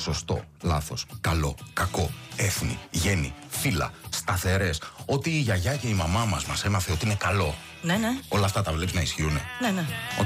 σωστό, λάθος, καλό, κακό, έθνη, γέννη, φύλλα, σταθερές. Ότι η γιαγιά και η μαμά μας έμαθε ότι είναι καλό. Ναι, ναι. Όλα αυτά τα βλέπεις να ισχύουν. Ναι, ναι. Οκ.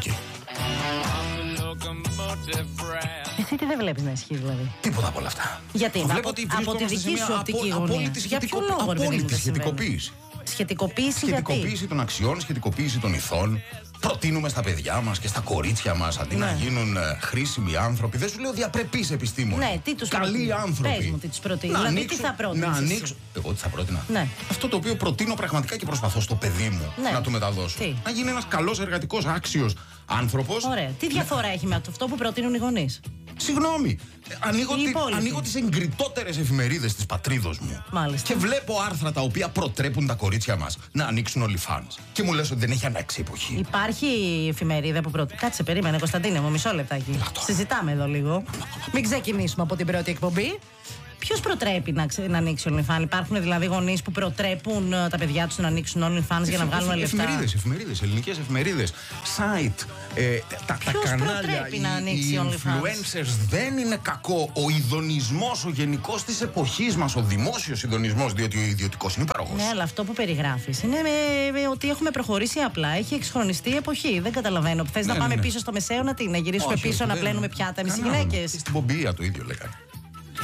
Εσύ τι δεν βλέπεις να ισχύει δηλαδή? Τίποτα από όλα αυτά. Γιατί? Βλέπω ότι από τη δική σου οπτική γωνία. Απόλυτη σχετικοποίηση. Σχετικοποίηση Σχετικοποίηση των αξιών, σχετικοποίηση των ηθών. Προτείνουμε στα παιδιά μας και στα κορίτσια μας αντί να γίνουν χρήσιμοι άνθρωποι. Δεν σου λέω διαπρεπείς επιστήμονες. Ναι, τι τους καλοί άνθρωποι. Πες μου τι τους προτείνεις. Δηλαδή τι θα πρότεινες? Να ανοίξω. Εγώ τι θα πρότεινα? Ναι. Αυτό το οποίο προτείνω πραγματικά και προσπαθώ στο παιδί μου να του μεταδώσω. Τι? Να γίνει ένας καλός, εργατικός, άξιος άνθρωπος. Ωραία. Τι διαφορά έχει με αυτό που προτείνουν οι γονείς? Συγγνώμη. Ανοίγω τις εγκριτότερες εφημερίδες της πατρίδος μου. Μάλιστα. Και βλέπω άρθρα τα οποία προτρέπουν τα κορίτσια μας να ανοίξουν OnlyFans. Και μου λες ότι δεν έχει αλλάξει εποχή. Υπάρχει εφημερίδα που προτείνει. Κάτσε, περίμενε, Κωνσταντίνε μου, μισό λεπτάκι. Συζητάμε εδώ λίγο. Μην ξεκινήσουμε από την πρώτη εκπομπή. Ποιος προτρέπει να ανοίξει OnlyFans? Υπάρχουν δηλαδή γονείς που προτρέπουν τα παιδιά τους να ανοίξουν OnlyFans για να βγάλουν λεφτά? Εφημερίδες, ελληνικές εφημερίδες, site, τα κανάλια, οι influencers. Δεν είναι κακό. Ο ειδονισμός, ο γενικός της εποχής μας, ο δημόσιος ειδονισμός, διότι ο ιδιωτικός είναι υπέροχος. Ναι, αλλά αυτό που περιγράφεις είναι ότι έχουμε προχωρήσει απλά. Έχει εξχρονιστεί η εποχή. Δεν καταλαβαίνω. Θες να πάμε πίσω στο μεσαίωνα, να γυρίσουμε πίσω, να πλένουμε πιάτα εμείς οι γυναίκες? Στην Πομπία το ίδιο λέγανε.